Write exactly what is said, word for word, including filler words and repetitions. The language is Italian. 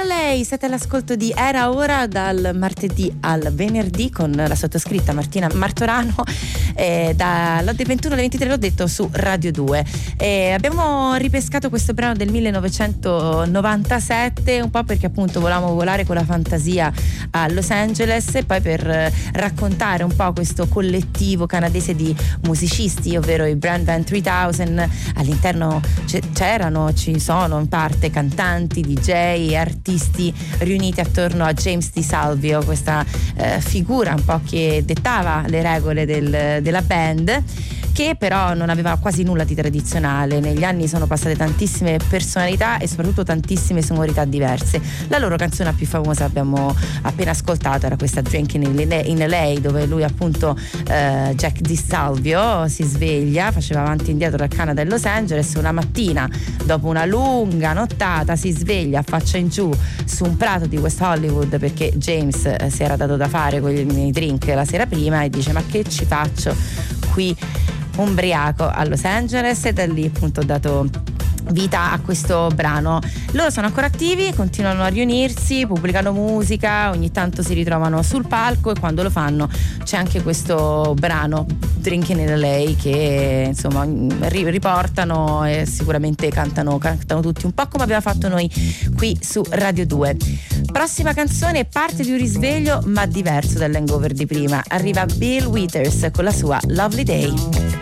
in L A, siete all'ascolto di Era Ora dal martedì al venerdì con la sottoscritta Martina Martorano, eh, dalle ventuno alle ventitré, l'ho detto, su Radio due. Eh, abbiamo ripescato questo brano del millenovecentonovantasette un po' perché appunto volevamo volare con la fantasia a Los Angeles e poi per raccontare un po' questo collettivo canadese di musicisti, ovvero i Brand Band tremila. All'interno c'erano, ci sono in parte cantanti, D J, artisti riuniti attorno a James DeSalvio, questa eh, figura un po' che dettava le regole del, della band, che però non aveva quasi nulla di tradizionale. Negli anni sono passate tantissime personalità e soprattutto tantissime sonorità diverse. La loro canzone più famosa abbiamo appena ascoltato, era questa Drinking in L A, dove lui appunto eh, Jack DeSalvio si sveglia, faceva avanti e indietro dal Canada e Los Angeles, una mattina dopo una lunga nottata si sveglia a faccia in giù su un prato di West Hollywood, perché James eh, si era dato da fare con i drink la sera prima, e dice: ma che ci faccio qui ubriaco a Los Angeles? E da lì appunto ho dato vita a questo brano. Loro sono ancora attivi, continuano a riunirsi, pubblicano musica, ogni tanto si ritrovano sul palco, e quando lo fanno c'è anche questo brano Drinking in L A che insomma riportano e sicuramente cantano, cantano tutti, un po' come abbiamo fatto noi qui su Radio due. Prossima canzone, parte di un risveglio ma diverso dall'hangover di prima. Arriva Bill Withers con la sua Lovely Day.